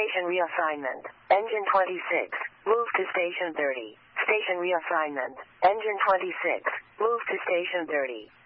Station reassignment. Engine 26. Move to Station 30. Station reassignment. Engine 26. Move to Station 30.